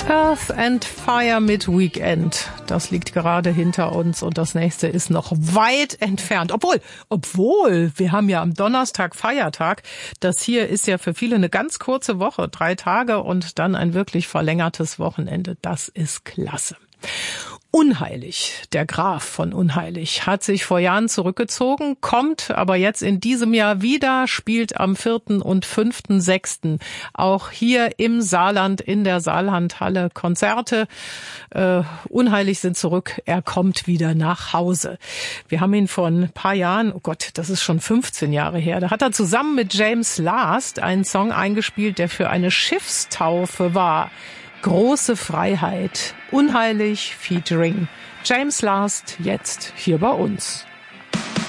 Earth and Fire mit Weekend. Das liegt gerade hinter uns und das nächste ist noch weit entfernt. Obwohl, wir haben ja am Donnerstag Feiertag. Das hier ist ja für viele eine ganz kurze Woche, 3 Tage und dann ein wirklich verlängertes Wochenende. Das ist klasse. Unheilig, der Graf von Unheilig, hat sich vor Jahren zurückgezogen, kommt aber jetzt in diesem Jahr wieder, spielt am 4. und 5.6. auch hier im Saarland in der Saarlandhalle Konzerte. Unheilig sind zurück, er kommt wieder nach Hause. Wir haben ihn vor ein paar Jahren, oh Gott, das ist schon 15 Jahre her, da hat er zusammen mit James Last einen Song eingespielt, der für eine Schiffstaufe war. Große Freiheit, Unheilig featuring James Last, jetzt hier bei uns.